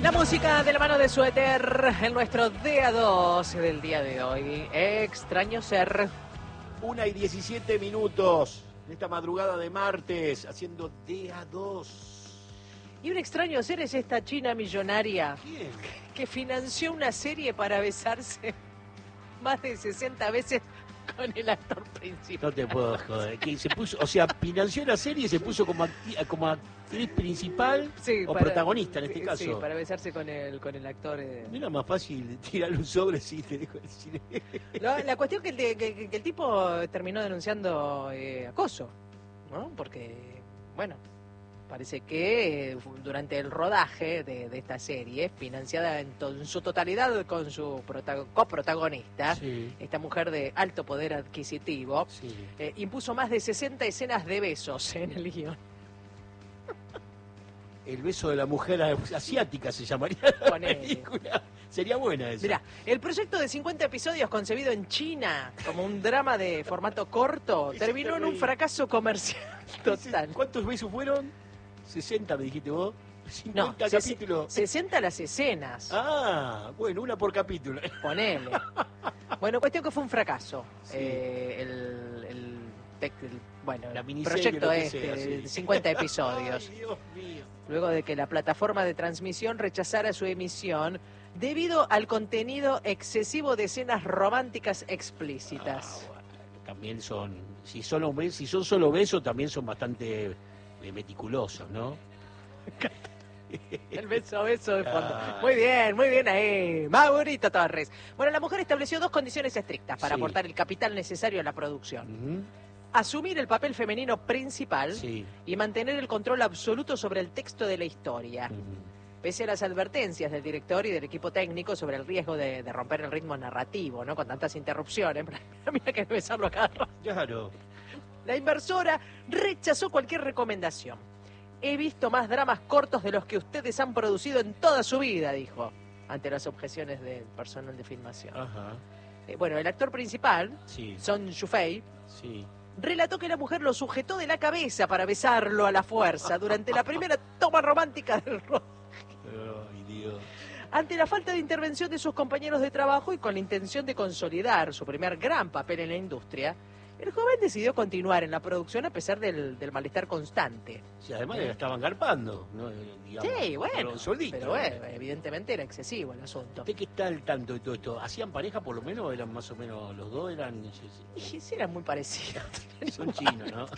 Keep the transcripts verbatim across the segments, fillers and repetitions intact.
La música de la mano de Suéter en nuestro D A dos del día de hoy. Extraño ser. Una y diecisiete minutos en esta madrugada de martes, haciendo D A dos. Y un extraño ser es esta china millonaria. ¿Quién? Que financió una serie para besarse más de sesenta veces con el actor principal. No te puedo joder. Que se puso, o sea, financió la serie y se puso como, acti- como actriz principal Sí, o para- protagonista en este sí, caso. Sí, para besarse con el, con el actor. eh. No era más fácil tirarle un sobre si te dejo el cine. No, la cuestión es que, el- que- que el tipo terminó denunciando eh, acoso, ¿no? Porque, bueno, parece que eh, durante el rodaje de, de esta serie, financiada en, to- en su totalidad con su prota- coprotagonista, Sí, esta mujer de alto poder adquisitivo, sí. eh, impuso más de sesenta escenas de besos en el guión. El beso de la mujer asiática se llamaría la Ponele. película. Sería buena esa. Mirá, el proyecto de cincuenta episodios concebido en China como un drama de formato corto Eso terminó te en un reí. fracaso comercial total. ¿Cuántos besos fueron? sesenta me dijiste vos. No, cincuenta ses- capítulos. sesenta las escenas, Ah, bueno, una por capítulo. ponele. Bueno, cuestión que fue un fracaso. Sí. Eh, el, el, tec- el- bueno, La el miniserie, proyecto lo que este, sea, de sí. cincuenta episodios. Ay, Dios mío. Luego de que la plataforma de transmisión rechazara su emisión debido al contenido excesivo de escenas románticas explícitas. Ah, bueno, también son, si son, hombres- si son solo besos, también son bastante eh, meticulosos, ¿no? El beso a beso de fondo. Ah. Muy bien, muy bien ahí. Maurito Torres. Bueno, la mujer estableció dos condiciones estrictas para Sí. aportar el capital necesario a la producción. Ujú. Asumir el papel femenino principal Sí. y mantener el control absoluto sobre el texto de la historia. Ujú. Pese a las advertencias del director y del equipo técnico sobre el riesgo de, de romper el ritmo narrativo, ¿no? Con tantas interrupciones. Mira que besarlo a cada rato. Claro. La inversora rechazó cualquier recomendación. He visto más dramas cortos de los que ustedes han producido en toda su vida, dijo, ante las objeciones del personal de filmación. Ajá. Eh, bueno, el actor principal, Sí. Son Yufei, Sí. relató que la mujer lo sujetó de la cabeza para besarlo a la fuerza durante la primera toma romántica del rodaje. Ay, Dios. Ante la falta de intervención de sus compañeros de trabajo y con la intención de consolidar su primer gran papel en la industria, el joven decidió continuar en la producción a pesar del, del malestar constante. Sí, además le estaban garpando, ¿no? Eh, digamos, Sí, por bueno, un sueldito, pero ¿no? bueno, evidentemente era excesivo el asunto. ¿Usted qué está al tanto de todo esto? ¿Hacían pareja por lo menos? ¿Eran más o menos los dos? ¿Eran Y sí, era muy parecido. son chinos, no?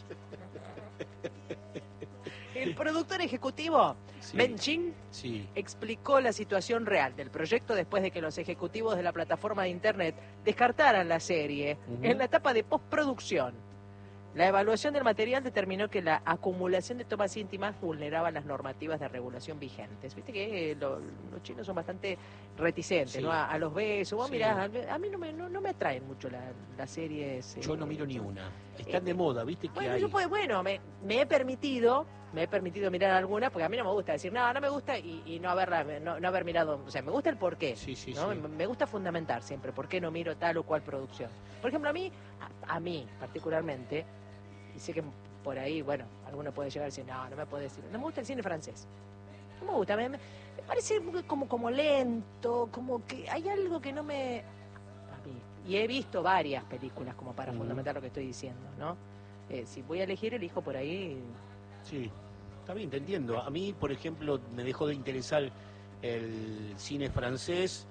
El productor ejecutivo, Sí. Ben Chin, Sí. explicó la situación real del proyecto después de que los ejecutivos de la plataforma de internet descartaran la serie Ujú. en la etapa de postproducción. La evaluación del material determinó que la acumulación de tomas íntimas vulneraba las normativas de regulación vigentes. Viste que eh, lo- los chinos son bastante reticentes, Sí. ¿no? A, a los besos. Vos Sí. mirá, a mí no me, no, no me atraen mucho la- las series. eh, Yo no miro ni una. Están eh, de moda, ¿viste? Que Bueno, hay... yo pues, bueno, me, me he permitido, me he permitido mirar alguna, porque a mí no me gusta decir, no, no me gusta y, y no haberla, no, no haber mirado, o sea, me gusta el porqué, Sí, sí, ¿no? sí. Me, me gusta fundamentar siempre por qué no miro tal o cual producción. Por ejemplo, a mí, a, a mí particularmente, y sé que por ahí, bueno, alguno puede llegar a decir, no, no me puede decir, no me gusta el cine francés. No me gusta, me, me- me parece como, como lento, como que hay algo que no me... A mí. Y he visto varias películas como para Ujú. fundamentar lo que estoy diciendo, ¿no? Eh, si voy a elegir, elijo por ahí. Sí, está bien, te entiendo. A mí, por ejemplo, me dejó de interesar el cine francés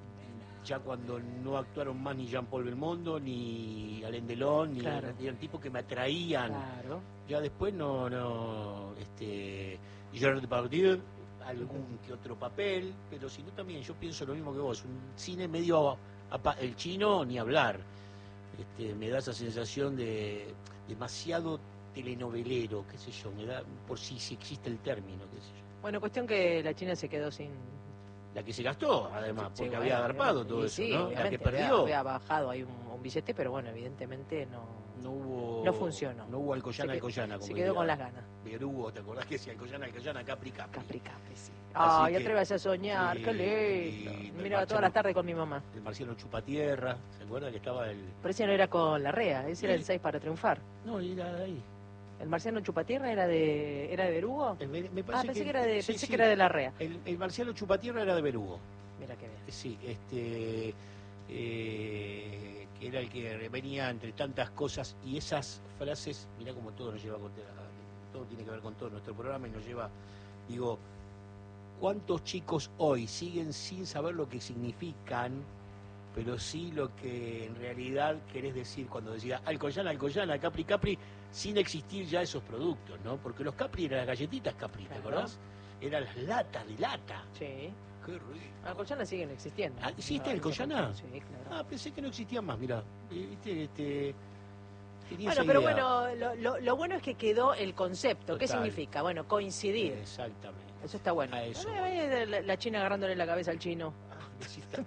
ya cuando no actuaron más ni Jean-Paul Belmondo, ni Alain Delon, ni Claro. eran tipos que me atraían. Claro. Ya después no, no, este, Gerard Depardieu, algún que otro papel, pero si no también yo pienso lo mismo que vos, un cine medio, apa- el chino ni hablar, este, me da esa sensación de demasiado telenovelero, qué sé yo, me da, por si, si existe el término, qué sé yo. Bueno, cuestión que la China se quedó sin... La que se gastó, además, Sí, porque bueno, había agarpado y todo eso, sí, ¿no? La que obviamente, perdió, Había, había bajado ahí un, un billete, pero bueno, evidentemente no, no hubo... no funcionó. No hubo Alcoyana, Se que- Alcoyana, como se quedó diría con las ganas. Berugo, ¿te acordás que decía Alcoyana, Alcoyana, Capri, Capri? Capri, Capri, sí. Así Ay, que- atrévase a soñar, sí, qué lindo. lindo. Miraba El todas Marciano- las tardes con mi mamá. El Marciano Chupatierra, ¿se acuerda que estaba el...? Pero ese no era con la rea, ese era el Sí. seis para triunfar. No, era de ahí. ¿El marciano chupatierra era de era de Berugo? El, me, me Ah, parece pensé que, que, era de sí, pensé sí, que era de Larrea. El, el marciano chupatierra era de Berugo. Mira qué bien. Sí, este, eh, que era el que venía entre tantas cosas y esas frases, mirá como todo nos lleva con, todo tiene que ver con todo nuestro programa y nos lleva, digo, ¿cuántos chicos hoy siguen sin saber lo que significan, pero sí lo que en realidad querés decir cuando decía Alcoyana, Alcoyana, Capri, Capri, sin existir ya esos productos, ¿no? Porque los Capri eran las galletitas Capri, ¿te Claro. acordás? Eran las latas de lata. Sí. Qué rico. Alcoyana siguen existiendo. Ah, ¿existe Alcoyana? Sí, claro. Ah, pensé que no existían más, mirá. Eh, Viste, este... tenía Bueno, esa pero idea. bueno, lo, lo, lo bueno es que quedó el concepto. ¿Qué Total. significa? Bueno, coincidir. Exactamente. Eso está bueno. A eso Ah, voy. ve la, la China agarrándole la cabeza al chino. Ah, necesita-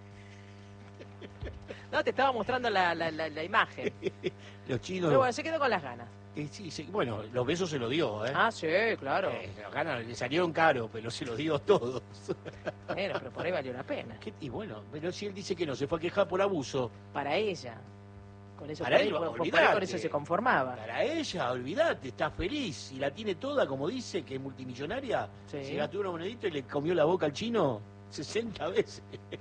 No, te estaba mostrando la, la, la, la imagen. Los chinos... Pero bueno, se quedó con las ganas. eh, sí, sí, bueno, los besos se los dio, ¿eh? Ah, sí, claro. Eh, las ganas le salieron caro, pero se los dio todos. Bueno, pero por ahí valió la pena. ¿Qué- Y bueno, pero si él dice que no, se fue a quejar por abuso. Para ella. Con eso, Para por ahí, él, por- por ahí olvidate. con eso se conformaba. Para ella, olvídate, está feliz. Y la tiene toda, como dice, que es multimillonaria. Sí. Se gastó una monedita y le comió la boca al chino sesenta veces.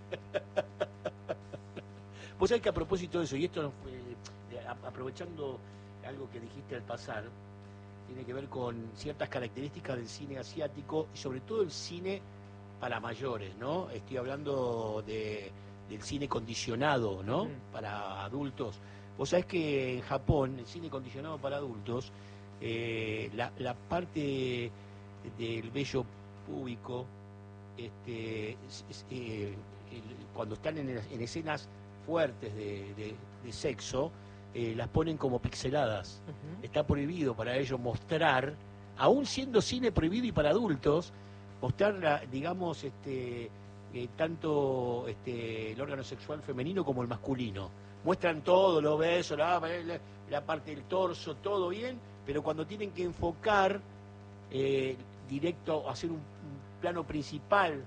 Vos sabés que a propósito de eso, y esto fue, de- a- aprovechando algo que dijiste al pasar, tiene que ver con ciertas características del cine asiático y sobre todo el cine para mayores, ¿no? Estoy hablando de, del cine condicionado, ¿no? Mm. Para adultos. Vos sabés que en Japón, el cine condicionado para adultos, eh, la, la parte del vello púbico, este, es- es, eh, el- cuando están en, en escenas fuertes de, de- de sexo, eh, las ponen como pixeladas. Ujú. Está prohibido para ellos mostrar, aún siendo cine prohibido y para adultos, mostrar, la- digamos, este, eh, tanto este, el órgano sexual femenino como el masculino. Muestran todo, los besos, la, la- la parte del torso, todo bien, pero cuando tienen que enfocar eh, directo, hacer un, un plano principal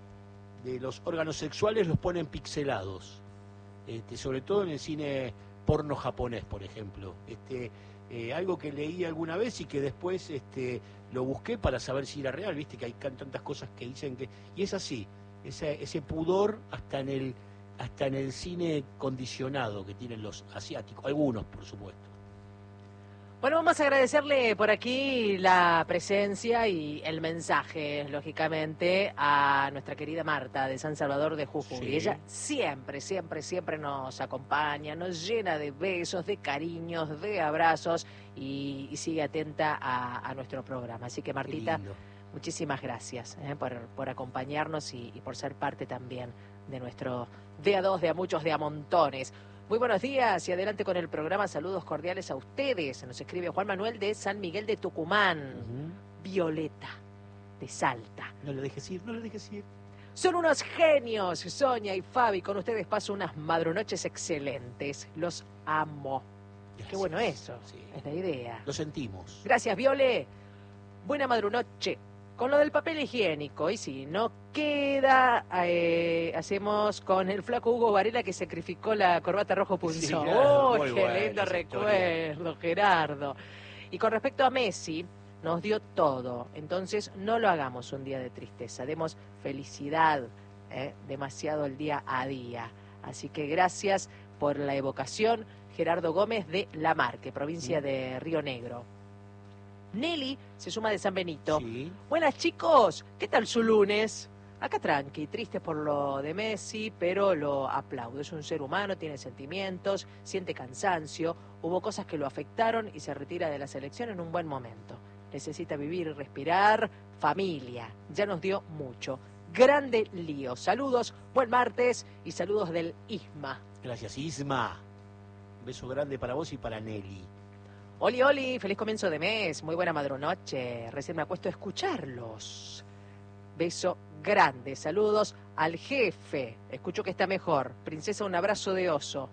de los órganos sexuales, los ponen pixelados. Este, sobre todo en el cine porno japonés, por ejemplo. Este, eh, algo que leí alguna vez y que después este, lo busqué para saber si era real, viste que hay can- tantas cosas que dicen que... Y es así, ese, ese pudor hasta en el hasta en el cine condicionado que tienen los asiáticos, algunos por supuesto. Bueno, vamos a agradecerle por aquí la presencia y el mensaje, lógicamente, a nuestra querida Marta de San Salvador de Jujuy. Sí. Ella siempre, siempre, siempre nos acompaña, nos llena de besos, de cariños, de abrazos y, y sigue atenta a, a nuestro programa. Así que, Qué Martita, lindo. muchísimas gracias eh, por, por acompañarnos y, y por ser parte también de nuestro de a dos, de a muchos, de a montones. Muy buenos días y adelante con el programa. Saludos cordiales a ustedes. Nos escribe Juan Manuel de San Miguel de Tucumán. Ujú. Violeta de Salta. No lo dejes ir, no lo dejes ir. Son unos genios, Sonia y Fabi. Con ustedes paso unas madrunoches excelentes. Los amo. Qué Gracias. bueno eso. Sí. Es la idea. Lo sentimos. Gracias, Viole. Buena madrunoche. Con lo del papel higiénico, y si no queda, eh, hacemos con el flaco Hugo Varela que sacrificó la corbata rojo punzón. Sí, claro, ¡Oh, muy qué buena lindo esa recuerdo, Gerardo! Y con respecto a Messi, nos dio todo. Entonces, no lo hagamos un día de tristeza. Demos felicidad, ¿eh? demasiado el día a día. Así que gracias por la evocación, Gerardo Gómez de La Marque, provincia Mm. de Río Negro. Nelly se suma de San Benito. Sí. Buenas chicos, ¿qué tal su lunes? Acá tranqui, triste por lo de Messi, pero lo aplaudo. Es un ser humano, tiene sentimientos, siente cansancio, hubo cosas que lo afectaron y se retira de la selección en un buen momento. Necesita vivir y respirar, familia, ya nos dio mucho. Grande lío. Saludos, buen martes y saludos del Isma. Gracias, Isma. Un beso grande para vos y para Nelly. Oli, oli, feliz comienzo de mes, muy buena madrunoche. Recién me ha puesto a escucharlos. Beso grande, saludos al jefe. Escucho que está mejor. Princesa, un abrazo de oso.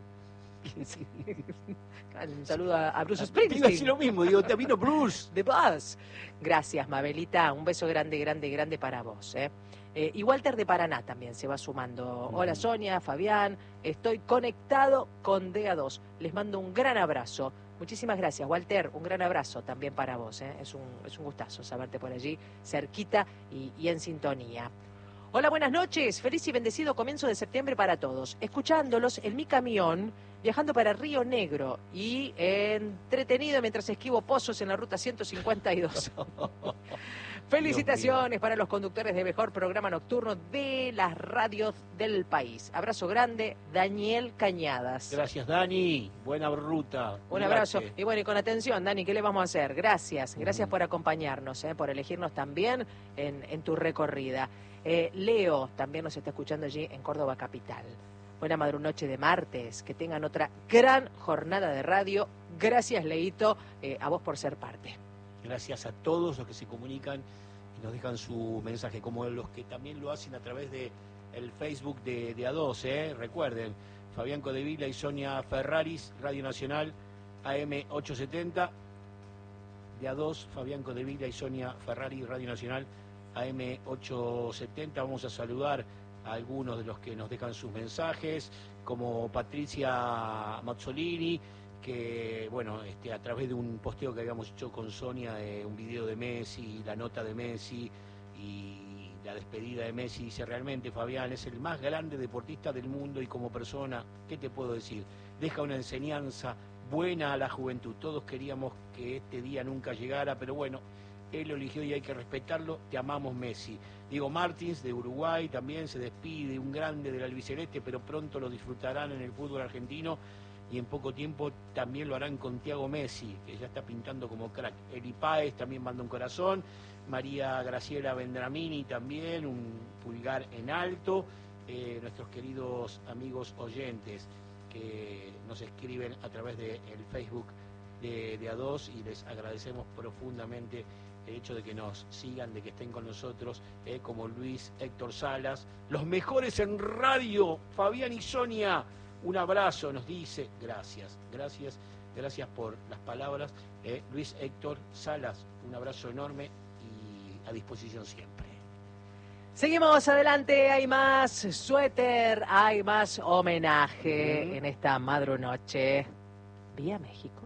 Un saludo a, a Bruce Te iba a decir Springsteen. lo mismo, digo, te vino Bruce. The Buzz. Gracias, Mabelita. Un beso grande, grande, grande para vos. ¿eh? Eh, y Walter de Paraná también se va sumando. Mm. Hola Sonia, Fabián. Estoy conectado con D A dos. Les mando un gran abrazo. Muchísimas gracias, Walter. Un gran abrazo también para vos. ¿eh? Es un, es un gustazo saberte por allí, cerquita y, y en sintonía. Hola, buenas noches. Feliz y bendecido comienzo de septiembre para todos. Escuchándolos en mi camión, viajando para Río Negro y entretenido mientras esquivo pozos en la ruta ciento cincuenta y dos. Felicitaciones para los conductores de mejor programa nocturno de las radios del país. Abrazo grande, Daniel Cañadas. Gracias, Dani. Buena ruta. Un abrazo. Y bueno, y con atención, Dani, ¿qué le vamos a hacer? Gracias. Gracias uh-huh. por acompañarnos, eh, por elegirnos también en, en tu recorrida. Eh, Leo también nos está escuchando allí en Córdoba Capital. Buena madrunoche de martes. Que tengan otra gran jornada de radio. Gracias, Leito, eh, a vos por ser parte. Gracias a todos los que se comunican y nos dejan su mensaje, como los que también lo hacen a través de el Facebook de, de A dos, ¿eh? Recuerden, Fabián Codevila y Sonia Ferraris, Radio Nacional, A M ochocientos setenta, de A dos, Fabián Codevila y Sonia Ferraris, Radio Nacional, A M ochocientos setenta. Vamos a saludar a algunos de los que nos dejan sus mensajes, como Patricia Mazzolini, que bueno, este, a través de un posteo que habíamos hecho con Sonia, de un video de Messi, la nota de Messi y la despedida de Messi, dice: realmente Fabián es el más grande deportista del mundo y como persona, ¿qué te puedo decir? Deja una enseñanza buena a la juventud. Todos queríamos que este día nunca llegara, pero bueno, él lo eligió y hay que respetarlo. Te amamos, Messi. Diego Martins, de Uruguay, también se despide, un grande del albiceleste, pero pronto lo disfrutarán en el fútbol argentino. Y en poco tiempo también lo harán con Thiago Messi, que ya está pintando como crack. Eli Páez también manda un corazón. María Graciela Vendramini también, un pulgar en alto. Eh, nuestros queridos amigos oyentes que nos escriben a través del Facebook de, de A dos, y les agradecemos profundamente el hecho de que nos sigan, de que estén con nosotros, eh, como Luis Héctor Salas. Los mejores en radio, Fabián y Sonia. Un abrazo, nos dice. Gracias, gracias, gracias por las palabras. Eh, Luis Héctor Salas, un abrazo enorme y a disposición siempre. Seguimos adelante, hay más suéter, hay más homenaje mm. en esta madrunoche. Vía México.